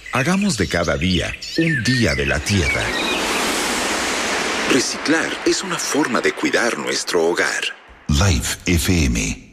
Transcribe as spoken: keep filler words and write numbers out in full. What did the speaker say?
Hagamos de cada día un día de la tierra. Reciclar es una forma de cuidar nuestro hogar. Life F M